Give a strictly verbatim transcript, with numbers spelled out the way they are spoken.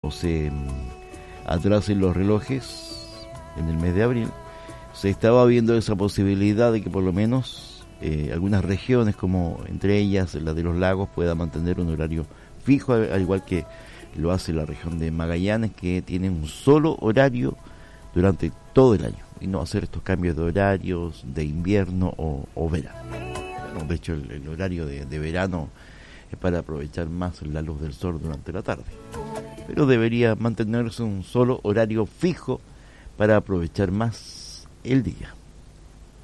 o se atrasen los relojes en el mes de abril, se estaba viendo esa posibilidad de que por lo menos eh, algunas regiones, como entre ellas la de los lagos, pueda mantener un horario fijo, al igual que lo hace la región de Magallanes, que tiene un solo horario durante todo el año, y no hacer estos cambios de horarios de invierno o, o verano. Bueno, de hecho, el, el horario de, de verano es para aprovechar más la luz del sol durante la tarde, pero debería mantenerse un solo horario fijo para aprovechar más el día.